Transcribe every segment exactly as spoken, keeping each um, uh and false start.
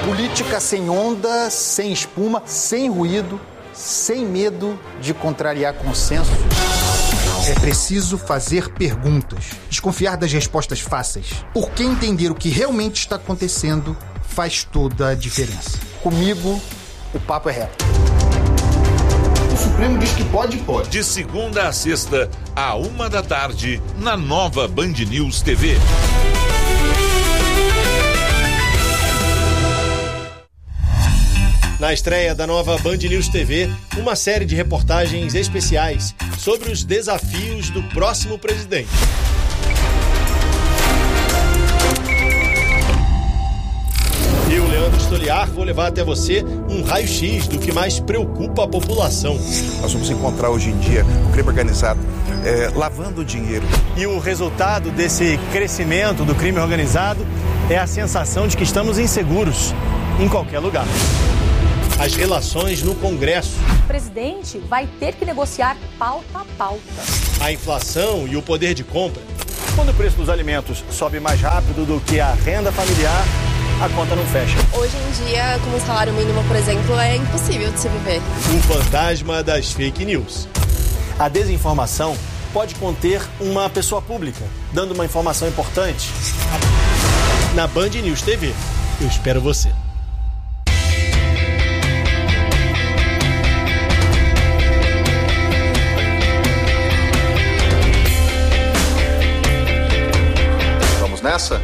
Política sem onda, sem espuma, sem ruído, sem medo de contrariar consenso. É preciso fazer perguntas, desconfiar das respostas fáceis, porque entender o que realmente está acontecendo faz toda a diferença. Comigo, o papo é reto. O Supremo diz que pode, pode. De segunda a sexta, à uma da tarde, na nova Band News T V. Na estreia da nova Band News T V, uma série de reportagens especiais sobre os desafios do próximo presidente. Eu, Leandro Stoliar, vou levar até você um raio-x do que mais preocupa a população. Nós vamos encontrar hoje em dia o crime organizado é, lavando dinheiro. E o resultado desse crescimento do crime organizado é a sensação de que estamos inseguros em qualquer lugar. As relações no Congresso. O presidente vai ter que negociar pauta a pauta. A inflação e o poder de compra. Quando o preço dos alimentos sobe mais rápido do que a renda familiar, a conta não fecha. Hoje em dia, com o salário mínimo, por exemplo, é impossível de se viver. O fantasma das fake news. A desinformação pode conter uma pessoa pública, dando uma informação importante. Na Band News T V, eu espero você. Nessa?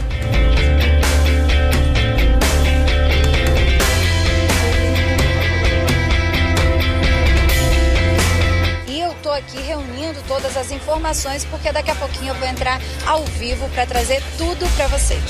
E eu tô aqui reunindo todas as informações porque daqui a pouquinho eu vou entrar ao vivo para trazer tudo para vocês.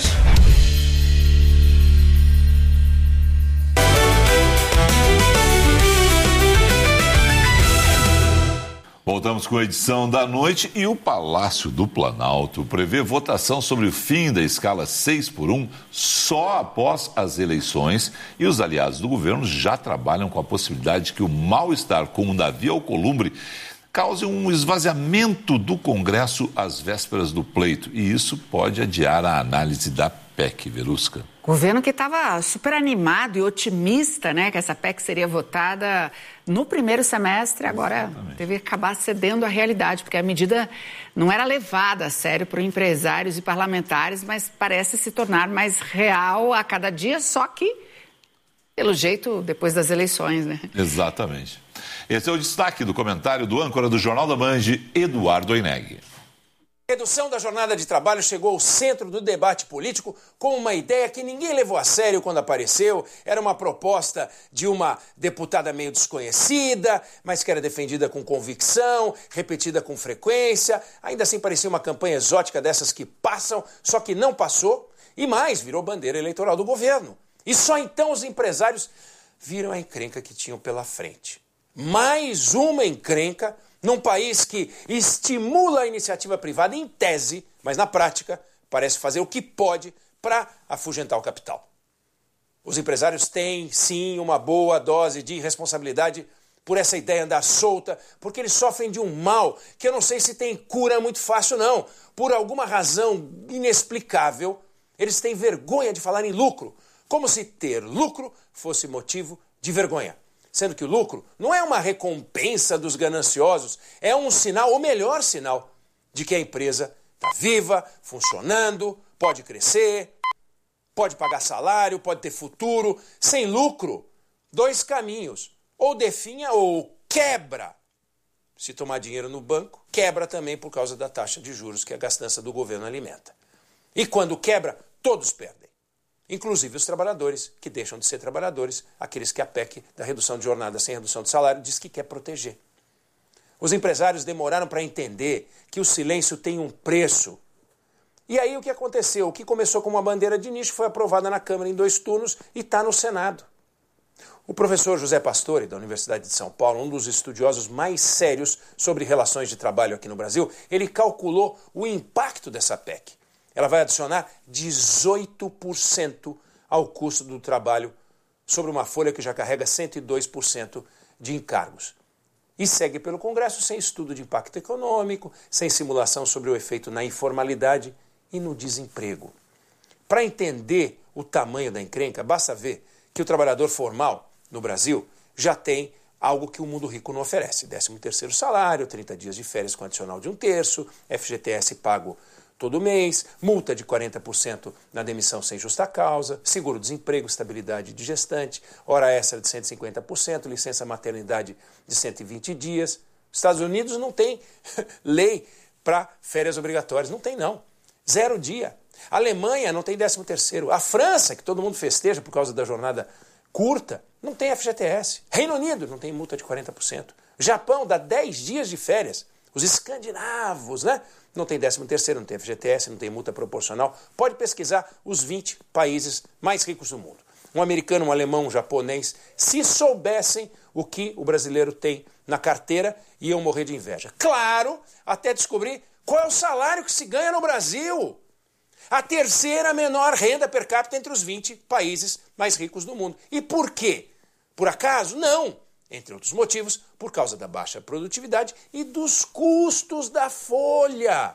Voltamos com a edição da noite e o Palácio do Planalto prevê votação sobre o fim da escala seis por um só após as eleições e os aliados do governo já trabalham com a possibilidade de que o mal-estar com o Davi Alcolumbre cause um esvaziamento do Congresso às vésperas do pleito e isso pode adiar a análise da P E C, Verusca. Governo que estava super animado e otimista, né, que essa P E C seria votada no primeiro semestre, agora Exatamente. Teve que acabar cedendo à realidade, porque a medida não era levada a sério por empresários e parlamentares, mas parece se tornar mais real a cada dia, só que, pelo jeito, depois das eleições, né? Exatamente. Esse é o destaque do comentário do âncora do Jornal da Band, Eduardo Oineg. A redução da jornada de trabalho chegou ao centro do debate político com uma ideia que ninguém levou a sério quando apareceu. Era uma proposta de uma deputada meio desconhecida, mas que era defendida com convicção, repetida com frequência. Ainda assim parecia uma campanha exótica dessas que passam, só que não passou. E mais, virou bandeira eleitoral do governo. E só então os empresários viram a encrenca que tinham pela frente. Mais uma encrenca num país que estimula a iniciativa privada em tese, mas na prática parece fazer o que pode para afugentar o capital. Os empresários têm, sim, uma boa dose de irresponsabilidade por essa ideia andar solta, porque eles sofrem de um mal que eu não sei se tem cura muito fácil, não. Por alguma razão inexplicável, eles têm vergonha de falar em lucro, como se ter lucro fosse motivo de vergonha. Sendo que o lucro não é uma recompensa dos gananciosos, é um sinal, o melhor sinal, de que a empresa está viva, funcionando, pode crescer, pode pagar salário, pode ter futuro. Sem lucro, dois caminhos, ou definha ou quebra. Se tomar dinheiro no banco, quebra também por causa da taxa de juros que a gastança do governo alimenta. E quando quebra, todos perdem. Inclusive os trabalhadores, que deixam de ser trabalhadores, aqueles que a P E C da redução de jornada sem redução de salário diz que quer proteger. Os empresários demoraram para entender que o silêncio tem um preço. E aí o que aconteceu? O que começou com uma bandeira de nicho foi aprovada na Câmara em dois turnos e está no Senado. O professor José Pastore, da Universidade de São Paulo, um dos estudiosos mais sérios sobre relações de trabalho aqui no Brasil, ele calculou o impacto dessa P E C. Ela vai adicionar dezoito por cento ao custo do trabalho sobre uma folha que já carrega cento e dois por cento de encargos. E segue pelo Congresso sem estudo de impacto econômico, sem simulação sobre o efeito na informalidade e no desemprego. Para entender o tamanho da encrenca, basta ver que o trabalhador formal no Brasil já tem algo que o mundo rico não oferece. décimo terceiro salário, trinta dias de férias com adicional de um terço, F G T S pago todo mês, multa de quarenta por cento na demissão sem justa causa, seguro-desemprego, estabilidade de gestante, hora extra de cento e cinquenta por cento, licença maternidade de cento e vinte dias. Os Estados Unidos não tem lei para férias obrigatórias, não tem não. Zero dia. A Alemanha não tem décimo terceiro. A França, que todo mundo festeja por causa da jornada curta, não tem F G T S. Reino Unido não tem multa de quarenta por cento. Japão dá dez dias de férias. Os escandinavos, né? Não tem décimo terceiro, não tem F G T S, não tem multa proporcional. Pode pesquisar os vinte países mais ricos do mundo. Um americano, um alemão, um japonês, se soubessem o que o brasileiro tem na carteira, iam morrer de inveja. Claro, até descobrir qual é o salário que se ganha no Brasil. A terceira menor renda per capita entre os vinte países mais ricos do mundo. E por quê? Por acaso? Não. Entre outros motivos, por causa da baixa produtividade e dos custos da folha.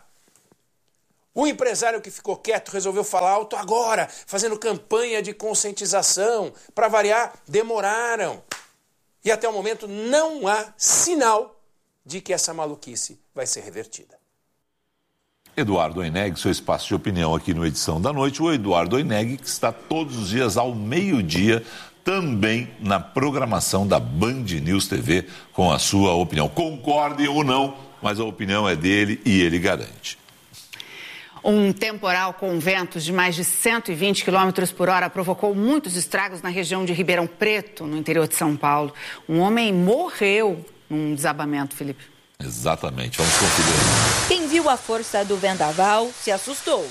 O empresário que ficou quieto resolveu falar alto agora, fazendo campanha de conscientização. Para variar, demoraram. E até o momento não há sinal de que essa maluquice vai ser revertida. Eduardo Oineg, seu espaço de opinião aqui no Edição da Noite. O Eduardo Oineg, que está todos os dias ao meio-dia, também na programação da Band News T V, com a sua opinião. Concorde ou não, mas a opinião é dele e ele garante. Um temporal com ventos de mais de cento e vinte quilômetros por hora provocou muitos estragos na região de Ribeirão Preto, no interior de São Paulo. Um homem morreu num desabamento, Felipe. Exatamente, vamos conferir. Quem viu a força do vendaval se assustou.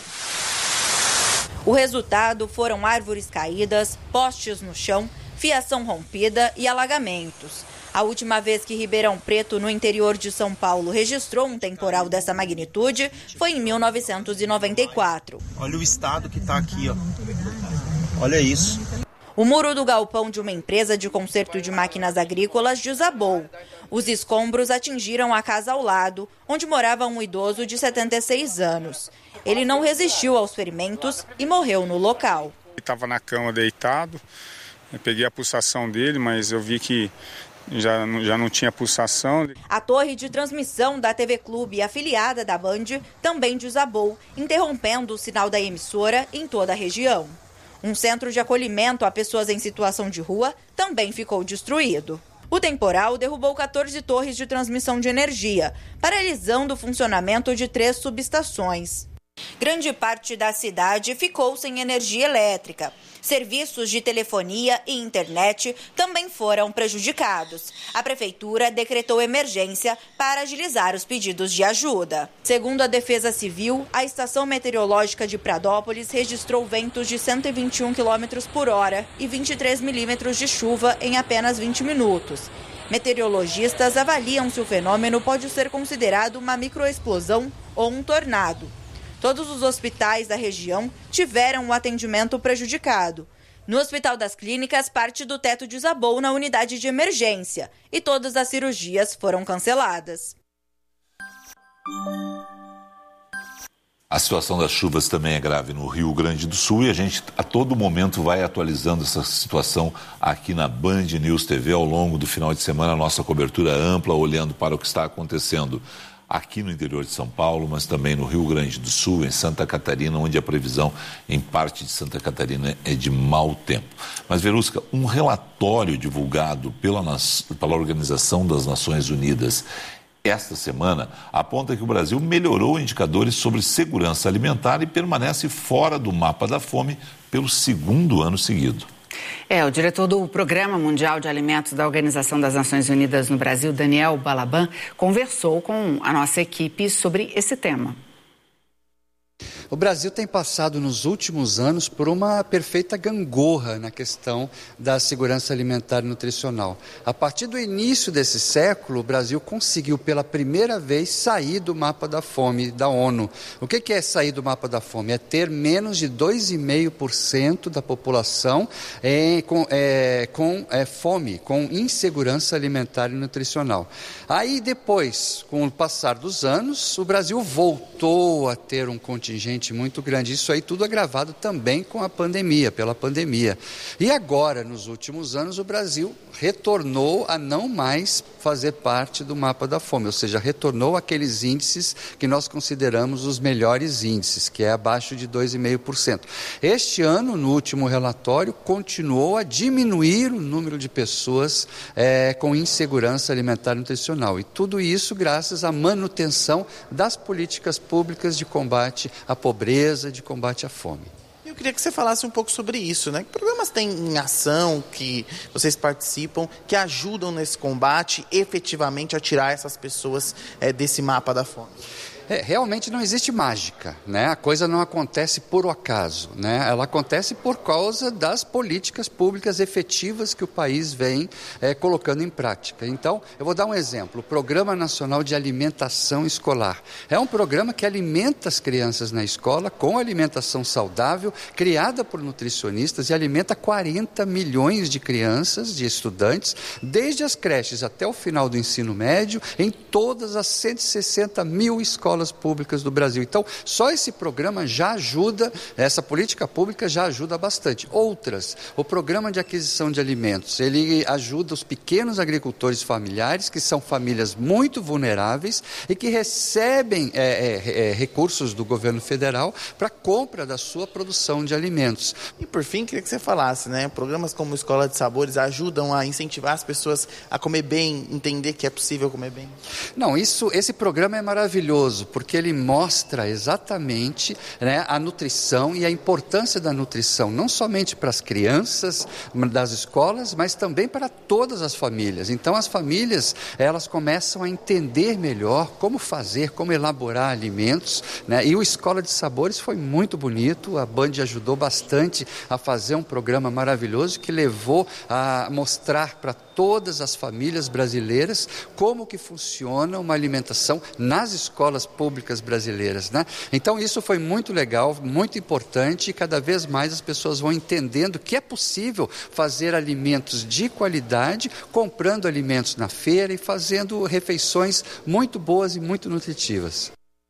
O resultado foram árvores caídas, postes no chão, fiação rompida e alagamentos. A última vez que Ribeirão Preto, no interior de São Paulo, registrou um temporal dessa magnitude foi em mil novecentos e noventa e quatro. Olha o estado que está aqui, ó. Olha isso. O muro do galpão de uma empresa de conserto de máquinas agrícolas desabou. Os escombros atingiram a casa ao lado, onde morava um idoso de setenta e seis anos. Ele não resistiu aos ferimentos e morreu no local. Ele estava na cama deitado, eu peguei a pulsação dele, mas eu vi que já, já não tinha pulsação. A torre de transmissão da T V Clube, afiliada da Band, também desabou, interrompendo o sinal da emissora em toda a região. Um centro de acolhimento a pessoas em situação de rua também ficou destruído. O temporal derrubou quatorze torres de transmissão de energia, paralisando o funcionamento de três subestações. Grande parte da cidade ficou sem energia elétrica. Serviços de telefonia e internet também foram prejudicados. A prefeitura decretou emergência para agilizar os pedidos de ajuda. Segundo a Defesa Civil, a estação meteorológica de Pradópolis registrou ventos de cento e vinte e um quilômetros por hora e vinte e três milímetros de chuva em apenas vinte minutos. Meteorologistas avaliam se o fenômeno pode ser considerado uma microexplosão ou um tornado. Todos os hospitais da região tiveram o atendimento prejudicado. No Hospital das Clínicas, parte do teto desabou na unidade de emergência e todas as cirurgias foram canceladas. A situação das chuvas também é grave no Rio Grande do Sul e a gente a todo momento vai atualizando essa situação aqui na Band News T V ao longo do final de semana, a nossa cobertura ampla, olhando para o que está acontecendo aqui no interior de São Paulo, mas também no Rio Grande do Sul, em Santa Catarina, onde a previsão em parte de Santa Catarina é de mau tempo. Mas, Verusca, um relatório divulgado pela, pela Organização das Nações Unidas esta semana aponta que o Brasil melhorou indicadores sobre segurança alimentar e permanece fora do mapa da fome pelo segundo ano seguido. É, o diretor do Programa Mundial de Alimentos da Organização das Nações Unidas no Brasil, Daniel Balaban, conversou com a nossa equipe sobre esse tema. O Brasil tem passado nos últimos anos por uma perfeita gangorra na questão da segurança alimentar e nutricional. A partir do início desse século, o Brasil conseguiu pela primeira vez sair do mapa da fome da ONU. O que é sair do mapa da fome? É ter menos de dois vírgula cinco por cento da população é, com, é, com é, fome, com insegurança alimentar e nutricional. Aí depois, com o passar dos anos, o Brasil voltou a ter um contingente realmente muito grande. Isso aí tudo agravado também com a pandemia, pela pandemia. E agora, nos últimos anos, o Brasil retornou a não mais fazer parte do mapa da fome, ou seja, retornou àqueles índices que nós consideramos os melhores índices, que é abaixo de dois vírgula cinco por cento. Este ano, no último relatório, continuou a diminuir o número de pessoas é, com insegurança alimentar e nutricional. E tudo isso graças à manutenção das políticas públicas de combate à pobreza, de combate à fome. Eu queria que você falasse um pouco sobre isso, né? Que programas tem em ação, que vocês participam, que ajudam nesse combate efetivamente a tirar essas pessoas é, desse mapa da fome? É, realmente não existe mágica, né? A coisa não acontece por acaso, né? Ela acontece por causa das políticas públicas efetivas que o país vem é, colocando em prática. Então, eu vou dar um exemplo. O Programa Nacional de Alimentação Escolar é um programa que alimenta as crianças na escola com alimentação saudável, criada por nutricionistas, e alimenta quarenta milhões de crianças, de estudantes, desde as creches até o final do ensino médio, em todas as cento e sessenta mil escolas públicas do Brasil. Então, só esse programa já ajuda, essa política pública já ajuda bastante. Outras, o Programa de Aquisição de Alimentos, ele ajuda os pequenos agricultores familiares, que são famílias muito vulneráveis e que recebem é, é, é, recursos do governo federal para compra da sua produção de alimentos. E por fim, queria que você falasse, né? Programas como Escola de Sabores ajudam a incentivar as pessoas a comer bem, entender que é possível comer bem? Não, isso, esse programa é maravilhoso, porque ele mostra exatamente, né, a nutrição e a importância da nutrição, não somente para as crianças das escolas, mas também para todas as famílias. Então, as famílias, elas começam a entender melhor como fazer, como elaborar alimentos, né? E o Escola de Sabores foi muito bonito, a Band ajudou bastante a fazer um programa maravilhoso que levou a mostrar para todas as famílias brasileiras como que funciona uma alimentação nas escolas públicas brasileiras, né? Então isso foi muito legal, muito importante, e cada vez mais as pessoas vão entendendo que é possível fazer alimentos de qualidade, comprando alimentos na feira e fazendo refeições muito boas e muito nutritivas.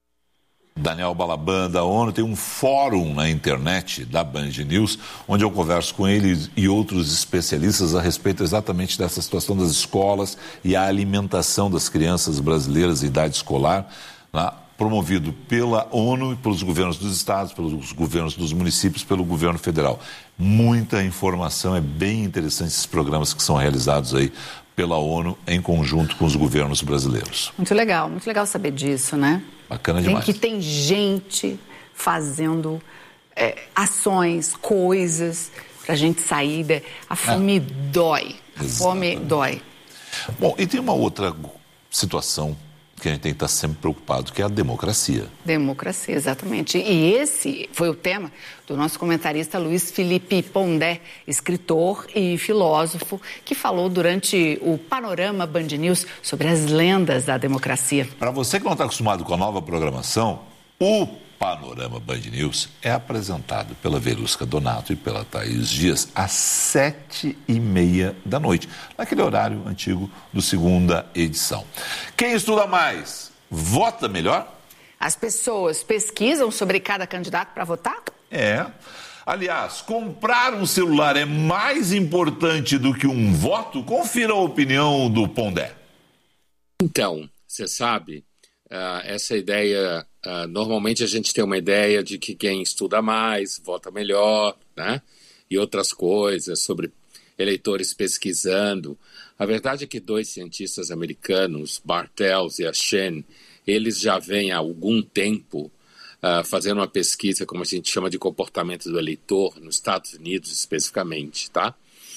Daniel Balaban, da ONU, tem um fórum na internet da Band News, onde eu converso com ele e outros especialistas a respeito exatamente dessa situação das escolas e a alimentação das crianças brasileiras em idade escolar, né, promovido pela ONU e pelos governos dos estados, pelos governos dos municípios, pelo governo federal. Muita informação, é bem interessante esses programas que são realizados aí pela ONU em conjunto com os governos brasileiros. Muito legal, muito legal saber disso, né? Bacana demais. Tem que tem gente fazendo é, ações, coisas pra gente sair. De... A fome ah, dói. A exatamente. Fome dói. Bom, e tem uma outra situação que a gente tem que estar sempre preocupado, que é a democracia. Democracia, exatamente. E esse foi o tema do nosso comentarista Luiz Felipe Pondé, escritor e filósofo, que falou durante o Panorama Band News sobre as lendas da democracia. Para você que não está acostumado com a nova programação, o Panorama Band News é apresentado pela Verusca Donato e pela Thaís Dias às sete e meia da noite, naquele horário antigo do segunda edição. Quem estuda mais, vota melhor? As pessoas pesquisam sobre cada candidato para votar? É. Aliás, comprar um celular é mais importante do que um voto? Confira a opinião do Pondé. Então, você sabe, uh, essa ideia... Uh, normalmente a gente tem uma ideia de que quem estuda mais, vota melhor, né? E outras coisas sobre eleitores pesquisando. A verdade é que dois cientistas americanos, Bartels e Shen, eles já vêm há algum tempo uh, fazendo uma pesquisa, como a gente chama de comportamento do eleitor, nos Estados Unidos especificamente, tá?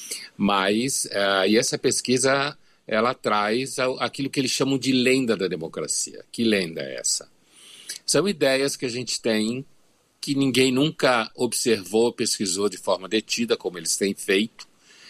Mas, uh, e essa pesquisa, ela traz aquilo que eles chamam de lenda da democracia. Que lenda é essa? São ideias que a gente tem que ninguém nunca observou, pesquisou de forma detida, como eles têm feito.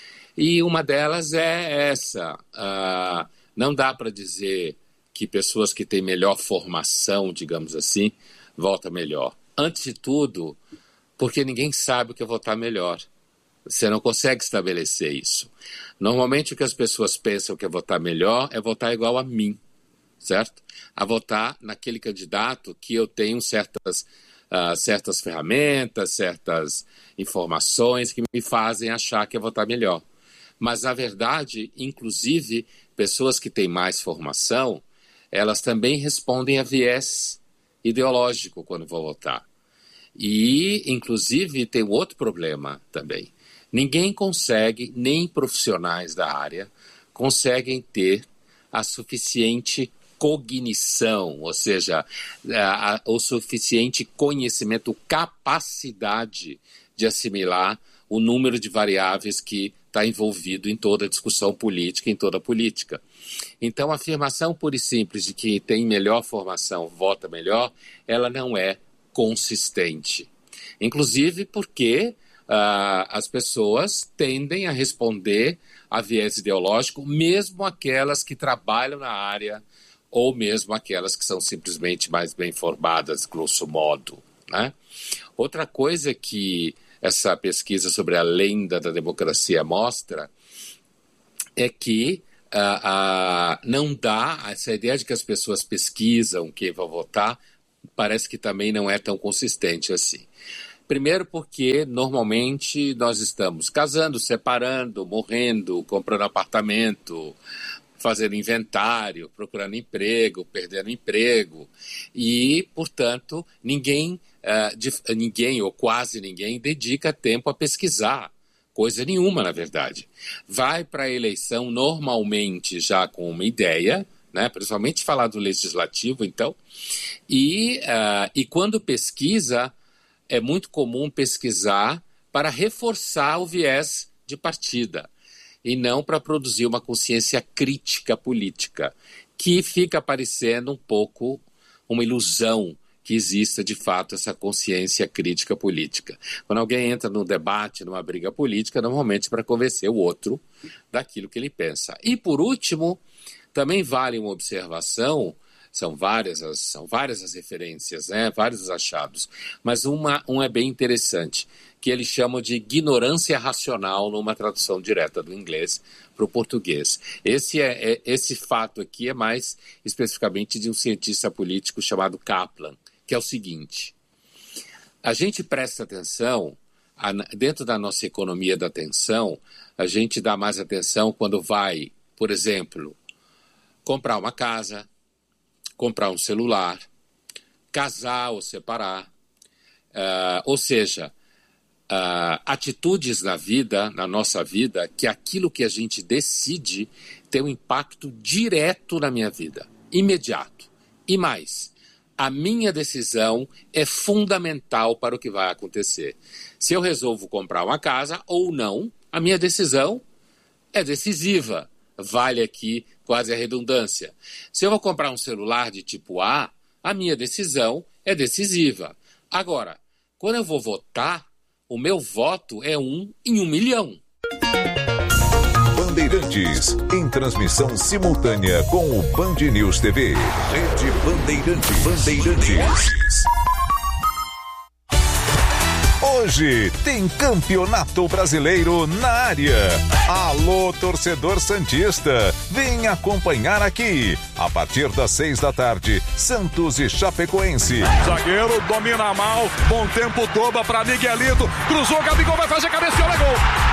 E uma delas é essa. Uh, não dá para dizer que pessoas que têm melhor formação, digamos assim, votam melhor. Antes de tudo, porque ninguém sabe o que é votar melhor. Você não consegue estabelecer isso. Normalmente o que as pessoas pensam que é votar melhor é votar igual a mim. Certo? A votar naquele candidato que eu tenho certas uh, certas ferramentas, certas informações que me fazem achar que eu vou estar melhor. Mas, na verdade, inclusive, pessoas que têm mais formação, elas também respondem a viés ideológico quando vão votar. E, inclusive, tem um outro problema também. Ninguém consegue, nem profissionais da área, conseguem ter a suficiente cognição, ou seja, a, a, o suficiente conhecimento, capacidade de assimilar o número de variáveis que está envolvido em toda a discussão política, em toda a política. Então, a afirmação pura e simples de que tem melhor formação, vota melhor, ela não é consistente. Inclusive porque uh, as pessoas tendem a responder a viés ideológico, mesmo aquelas que trabalham na área ou mesmo aquelas que são simplesmente mais bem formadas, grosso modo, né? Outra coisa que essa pesquisa sobre a lenda da democracia mostra é que uh, uh, não dá, essa ideia de que as pessoas pesquisam quem vai votar, parece que também não é tão consistente assim. Primeiro porque, normalmente, nós estamos casando, separando, morrendo, comprando apartamento, fazendo inventário, procurando emprego, perdendo emprego. E, portanto, ninguém, uh, de, ninguém ou quase ninguém dedica tempo a pesquisar. Coisa nenhuma, na verdade. Vai para a eleição normalmente já com uma ideia, né, principalmente falar do legislativo, então, e, uh, e quando pesquisa, é muito comum pesquisar para reforçar o viés de partida e não para produzir uma consciência crítica política, que fica parecendo um pouco uma ilusão que exista de fato essa consciência crítica política. Quando alguém entra num debate, numa briga política, normalmente é para convencer o outro daquilo que ele pensa. E por último, também vale uma observação, são várias as, são várias as referências, né? Vários os achados, mas uma, um é bem interessante, que eles chamam de ignorância racional numa tradução direta do inglês para o português. Esse, é, é, esse fato aqui é mais especificamente de um cientista político chamado Kaplan, que é o seguinte: a gente presta atenção, a, dentro da nossa economia da atenção, a gente dá mais atenção quando vai, por exemplo, comprar uma casa, comprar um celular, casar ou separar, uh, ou seja, uh, atitudes na vida, na nossa vida, que aquilo que a gente decide tem um impacto direto na minha vida, imediato. E mais, a minha decisão é fundamental para o que vai acontecer. Se eu resolvo comprar uma casa ou não, a minha decisão é decisiva. Vale aqui quase a redundância. Se eu vou comprar um celular de tipo A, a minha decisão é decisiva. Agora, quando eu vou votar, o meu voto é um em um milhão. Bandeirantes, em transmissão simultânea com o Band News T V. Rede Bandeirantes. Bandeirantes. Hoje tem Campeonato Brasileiro na área. Alô, torcedor santista, vem acompanhar aqui. A partir das seis da tarde, Santos e Chapecoense. Zagueiro domina mal, bom tempo, dobra para Miguelito, cruzou, Gabigol vai fazer cabeceola, gol.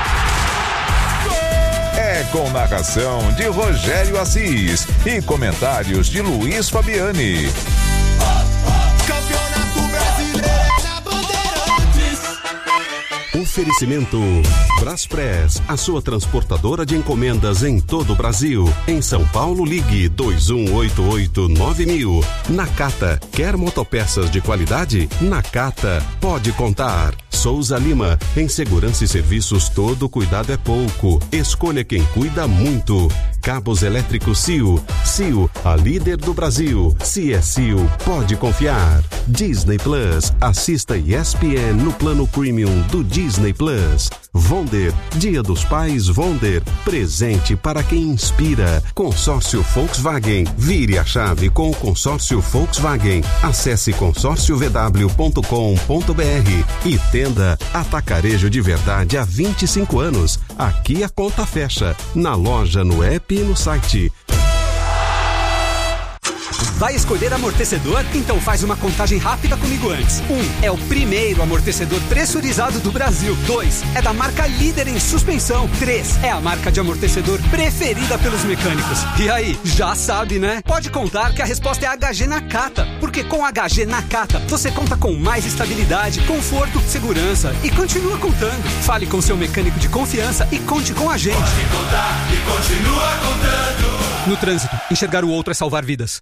É com narração de Rogério Assis e comentários de Luiz Fabiani. Campeonato Brasileiro na Bandeirantes. Oferecimento Braspress, a sua transportadora de encomendas em todo o Brasil. Em São Paulo, ligue dois um oito oito nove mil. Nakata, quer motopeças de qualidade? Nakata, pode contar. Souza Lima, em segurança e serviços todo cuidado é pouco. Escolha quem cuida muito. Cabos elétricos C I O. C I O, a líder do Brasil. Se é C I O, pode confiar. Disney Plus, assista E S P N no plano premium do Disney Plus. Vonder, Dia dos Pais Vonder, presente para quem inspira. Consórcio Volkswagen, vire a chave com o consórcio Volkswagen. Acesse consórcio v w ponto com ponto b r e tenda Atacarejo de Verdade há vinte e cinco anos. Aqui a conta fecha, na loja, no app e no site. Vai escolher amortecedor? Então faz uma contagem rápida comigo antes. Um, é o primeiro amortecedor pressurizado do Brasil. Dois, é da marca líder em suspensão. Três, é a marca de amortecedor preferida pelos mecânicos. E aí, já sabe, né? Pode contar que a resposta é H G Nakata. Porque com H G Nakata, você conta com mais estabilidade, conforto, segurança e continua contando. Fale com seu mecânico de confiança e conte com a gente. Pode contar e continua contando. No trânsito, enxergar o outro é salvar vidas.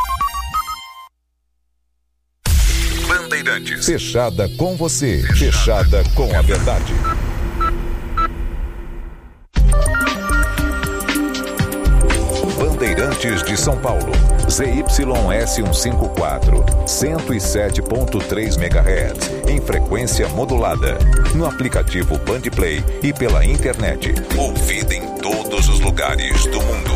Bandeirantes. Fechada com você. Fechada com a verdade. Bandeirantes de São Paulo. Z Y S cento e cinquenta e quatro, cento e sete ponto três megahertz, em frequência modulada. No aplicativo Bandplay e pela internet. Ouvida em todos os lugares do mundo.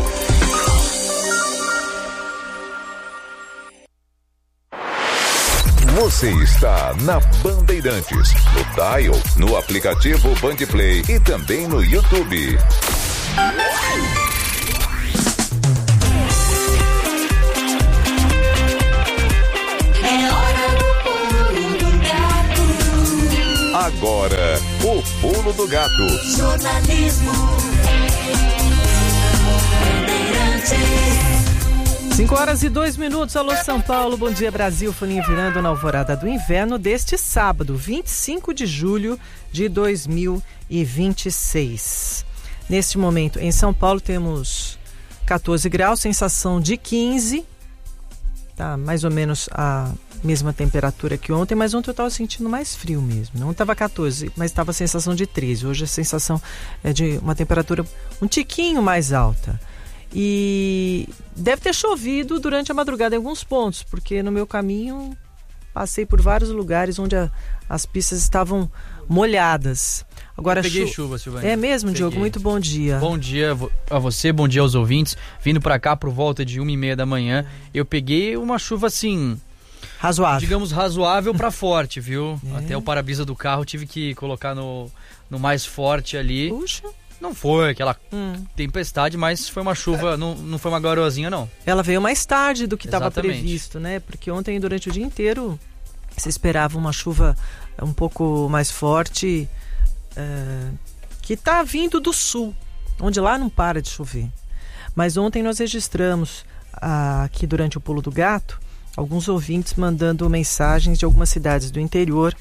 Você está na Bandeirantes, no Dial, no aplicativo Bandplay e também no YouTube. Agora, o Pulo do Gato. Jornalismo. cinco horas e dois minutos, alô São Paulo, bom dia Brasil, Foninho virando na alvorada do inverno deste sábado, vinte e cinco de julho de dois mil e vinte e seis. Neste momento em São Paulo temos catorze graus, sensação de quinze, tá mais ou menos a mesma temperatura que ontem, mas ontem eu estava sentindo mais frio mesmo, não estava catorze, mas estava a sensação de treze, hoje a sensação é de uma temperatura um tiquinho mais alta. E deve ter chovido durante a madrugada em alguns pontos, porque no meu caminho passei por vários lugares onde a, as pistas estavam molhadas. Agora, eu peguei chu... chuva, Silvânia. É mesmo, peguei. Diogo? Muito bom dia. Bom dia a você, bom dia aos ouvintes. Vindo pra cá por volta de uma e meia da manhã, eu peguei uma chuva assim... razoável. Digamos, razoável pra forte, viu? É. Até o para-brisa do carro tive que colocar no, no mais forte ali. Puxa. Não foi aquela hum. tempestade, mas foi uma chuva, não, não foi uma garoazinha, não. Ela veio mais tarde do que estava Exatamente. previsto, né? Porque ontem, durante o dia inteiro, se esperava uma chuva um pouco mais forte, é, que está vindo do sul, onde lá não para de chover. Mas ontem nós registramos, ah, aqui durante o Pulo do Gato, alguns ouvintes mandando mensagens de algumas cidades do interior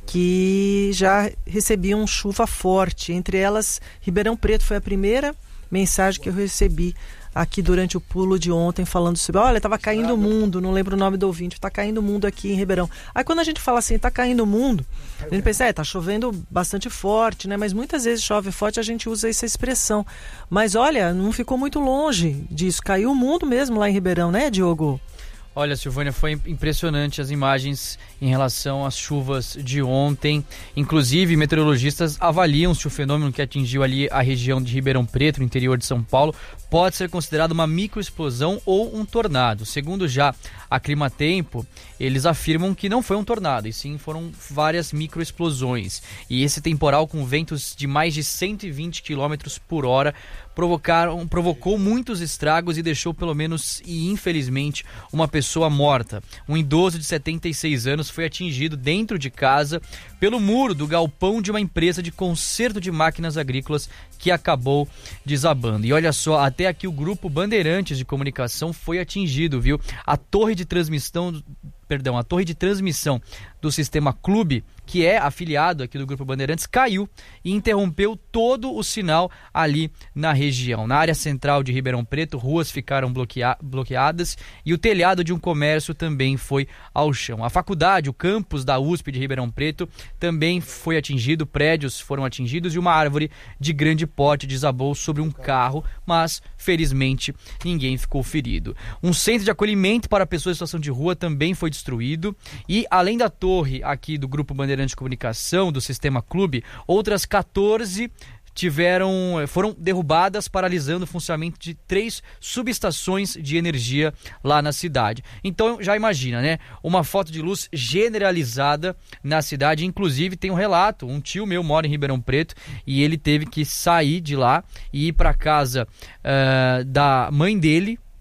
que já recebiam chuva forte, entre elas Ribeirão Preto foi a primeira mensagem que eu recebi aqui durante o pulo de ontem, falando sobre, olha, estava caindo o mundo, não lembro o nome do ouvinte, está caindo o mundo aqui em Ribeirão. Aí quando a gente fala assim, está caindo o mundo, a gente pensa, é, está chovendo bastante forte, né? Mas muitas vezes chove forte, a gente usa essa expressão. Mas olha, não ficou muito longe disso, caiu o mundo mesmo lá em Ribeirão, né, Diogo? Olha, Silvânia, foi impressionante as imagens em relação às chuvas de ontem. Inclusive, meteorologistas avaliam se o fenômeno que atingiu ali a região de Ribeirão Preto, no interior de São Paulo, pode ser considerado uma microexplosão ou um tornado. Segundo já a Climatempo, eles afirmam que não foi um tornado, e sim foram várias microexplosões. E esse temporal com ventos de mais de cento e vinte quilômetros por hora provocaram, provocou muitos estragos e deixou pelo menos e infelizmente uma pessoa morta. Um idoso de setenta e seis anos foi atingido dentro de casa pelo muro do galpão de uma empresa de conserto de máquinas agrícolas que acabou desabando. E olha só, até aqui o grupo Bandeirantes de Comunicação foi atingido, viu? A torre de transmissão, perdão, a torre de transmissão do Sistema Clube, que é afiliado aqui do Grupo Bandeirantes, caiu e interrompeu todo o sinal ali na região. Na área central de Ribeirão Preto, ruas ficaram bloquea- bloqueadas e o telhado de um comércio também foi ao chão. A faculdade, o campus da U S P de Ribeirão Preto também foi atingido, prédios foram atingidos e uma árvore de grande porte desabou sobre um carro, mas felizmente ninguém ficou ferido. Um centro de acolhimento para pessoas em situação de rua também foi destruído e além da torre aqui do Grupo Bandeirantes de Comunicação, do Sistema Clube, outras catorze tiveram, foram derrubadas, paralisando o funcionamento de três subestações de energia lá na cidade. Então já imagina, né? Uma falta de luz generalizada na cidade. Inclusive tem um relato, um tio meu mora em Ribeirão Preto e ele teve que sair de lá e ir para casa uh, da mãe dele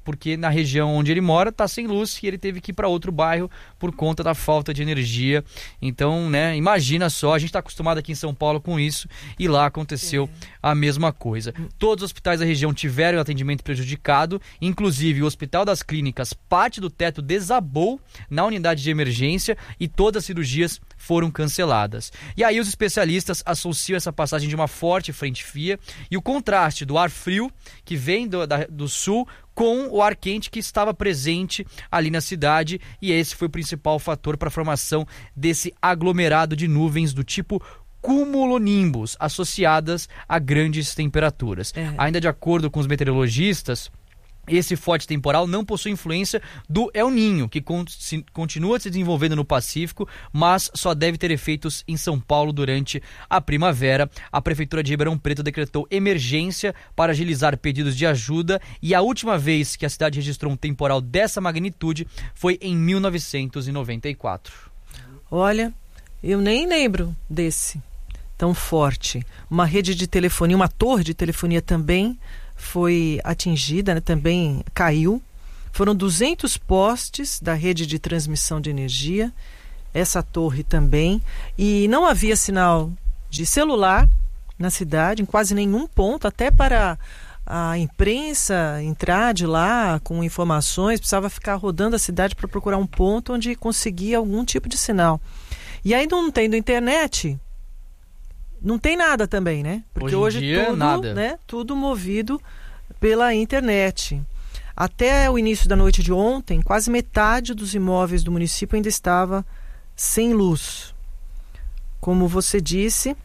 porque na região onde ele mora está sem luz e ele teve que ir para outro bairro por conta da falta de energia. Então, né, imagina só, a gente está acostumado aqui em São Paulo com isso e lá aconteceu é. a mesma coisa. Todos os hospitais da região tiveram atendimento prejudicado, inclusive o Hospital das Clínicas, parte do teto desabou na unidade de emergência e todas as cirurgias foram canceladas. E aí os especialistas associam essa passagem de uma forte frente fria e o contraste do ar frio que vem do, da, do sul com o ar quente que estava presente ali na cidade, e esse foi o principal fator para a formação desse aglomerado de nuvens do tipo cumulonimbus, associadas a grandes temperaturas. É. Ainda de acordo com os meteorologistas, esse forte temporal não possui influência do El Niño, que con- se, continua se desenvolvendo no Pacífico, mas só deve ter efeitos em São Paulo durante a primavera. A Prefeitura de Ribeirão Preto decretou emergência para agilizar pedidos de ajuda, e a última vez que a cidade registrou um temporal dessa magnitude foi em mil novecentos e noventa e quatro. Olha, eu nem lembro desse tão forte. Uma rede de telefonia, uma torre de telefonia também foi atingida, né, também caiu. Foram duzentos postes da rede de transmissão de energia, essa torre também, e não havia sinal de celular na cidade, em quase nenhum ponto, até para a imprensa entrar de lá com informações, precisava ficar rodando a cidade para procurar um ponto onde conseguia algum tipo de sinal. E aí, não tendo internet, não tem nada também, né? Porque hoje, hoje dia, tudo, nada. né, tudo movido pela internet. Até o início da noite de ontem, quase metade dos imóveis do município ainda estava sem luz. Como você disse,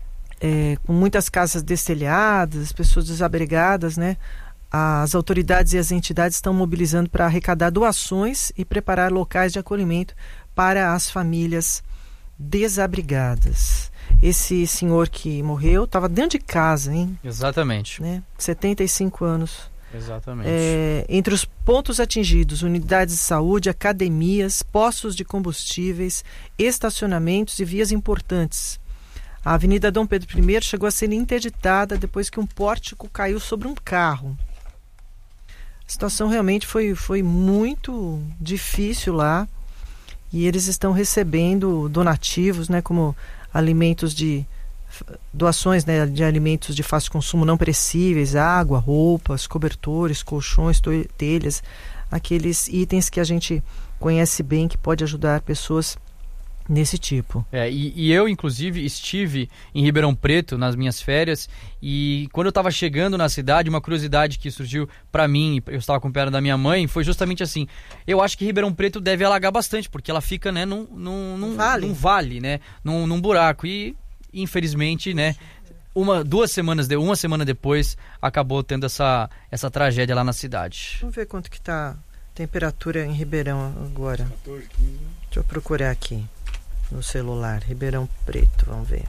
é, com muitas casas destelhadas, pessoas desabrigadas, né? As autoridades e as entidades estão mobilizando para arrecadar doações e preparar locais de acolhimento para as famílias desabrigadas. Esse senhor que morreu estava dentro de casa, hein? Exatamente. Né? setenta e cinco anos. Exatamente. É, entre os pontos atingidos, unidades de saúde, academias, postos de combustíveis, estacionamentos e vias importantes. A Avenida Dom Pedro I chegou a ser interditada depois que um pórtico caiu sobre um carro. A situação realmente foi, foi muito difícil lá, e eles estão recebendo donativos, né, como alimentos de doações, né, de alimentos de fácil consumo não perecíveis, água, roupas, cobertores, colchões, telhas, aqueles itens que a gente conhece bem, que pode ajudar pessoas nesse tipo. É, e, e eu, inclusive, estive em Ribeirão Preto nas minhas férias, e quando eu estava chegando na cidade, uma curiosidade que surgiu para mim, eu estava acompanhado da minha mãe, foi justamente assim: eu acho que Ribeirão Preto deve alagar bastante, porque ela fica, né, num, num, num, vale. num vale, né, num, num buraco, e infelizmente, né, uma, duas semanas, de, uma semana depois, acabou tendo essa, essa tragédia lá na cidade. Vamos ver quanto que está a temperatura em Ribeirão agora. quatorze, quinze. Deixa eu procurar aqui no celular, Ribeirão Preto, vamos ver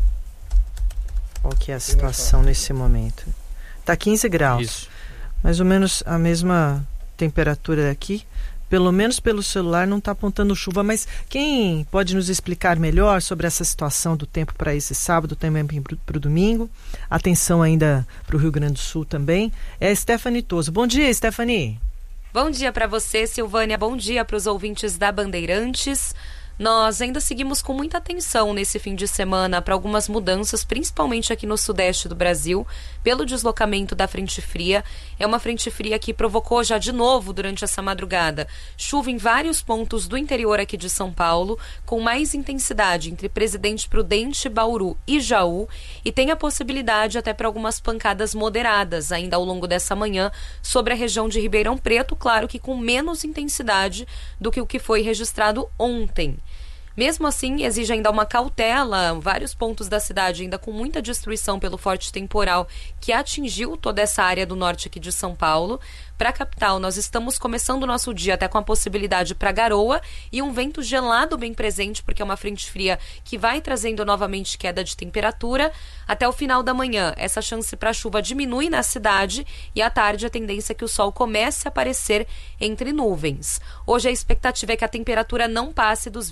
qual que é a situação nesse momento. Tá quinze graus. Isso. Mais ou menos a mesma temperatura daqui. Pelo menos pelo celular não está apontando chuva, mas quem pode nos explicar melhor sobre essa situação do tempo para esse sábado, também para o domingo, atenção ainda para o Rio Grande do Sul também, é a Stephanie Toso. Bom dia, Stephanie. Bom dia para você, Silvânia. Bom dia para os ouvintes da Bandeirantes. Nós ainda seguimos com muita atenção nesse fim de semana para algumas mudanças, principalmente aqui no sudeste do Brasil, pelo deslocamento da frente fria. É uma frente fria que provocou já de novo, durante essa madrugada, chuva em vários pontos do interior aqui de São Paulo, com mais intensidade entre Presidente Prudente, Bauru e Jaú, e tem a possibilidade até para algumas pancadas moderadas ainda ao longo dessa manhã sobre a região de Ribeirão Preto, claro que com menos intensidade do que o que foi registrado ontem. Mesmo assim, exige ainda uma cautela, vários pontos da cidade ainda com muita destruição pelo forte temporal que atingiu toda essa área do norte aqui de São Paulo. Para a capital, nós estamos começando o nosso dia até com a possibilidade para garoa e um vento gelado bem presente, porque é uma frente fria que vai trazendo novamente queda de temperatura. Até o final da manhã, essa chance para chuva diminui na cidade e à tarde a tendência é que o sol comece a aparecer entre nuvens. Hoje a expectativa é que a temperatura não passe dos vinte e um graus.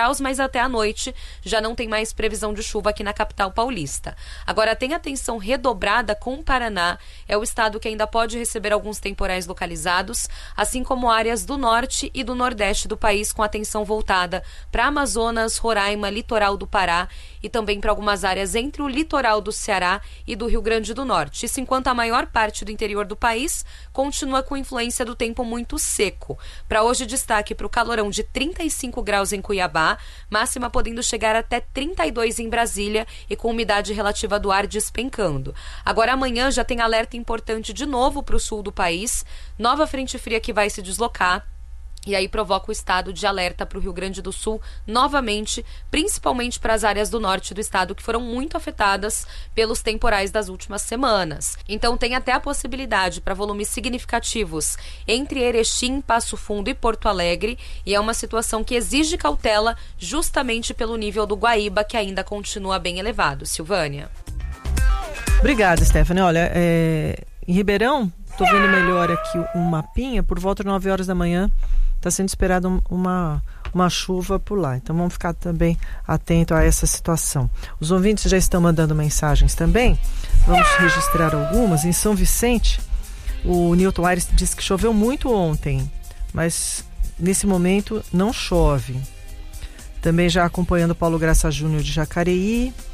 graus, mas até a noite já não tem mais previsão de chuva aqui na capital paulista. Agora, tem atenção redobrada com o Paraná, é o estado que ainda pode receber alguns temporais localizados, assim como áreas do norte e do nordeste do país, com atenção voltada para Amazonas, Roraima, litoral do Pará e também para algumas áreas entre o litoral do Ceará e do Rio Grande do Norte. Isso enquanto a maior parte do interior do país continua com influência do tempo muito seco. Para hoje, destaque para o calorão de trinta e cinco graus em Cuiabá, máxima podendo chegar até trinta e dois em Brasília e com umidade relativa do ar despencando. Agora amanhã já tem alerta importante de novo para o sul do país, nova frente fria que vai se deslocar. E aí provoca o estado de alerta para o Rio Grande do Sul novamente, principalmente para as áreas do norte do estado que foram muito afetadas pelos temporais das últimas semanas. Então tem até a possibilidade para volumes significativos entre Erechim, Passo Fundo e Porto Alegre, e é uma situação que exige cautela justamente pelo nível do Guaíba, que ainda continua bem elevado. Silvânia. Obrigada, Stephanie. Olha, é... em Ribeirão, estou vendo melhor aqui um mapinha, por volta de nove horas da manhã está sendo esperada uma, uma chuva por lá. Então vamos ficar também atento a essa situação. Os ouvintes já estão mandando mensagens também. Vamos registrar algumas. Em São Vicente, o Newton Aires disse que choveu muito ontem, mas nesse momento não chove. Também já acompanhando o Paulo Graça Júnior de Jacareí.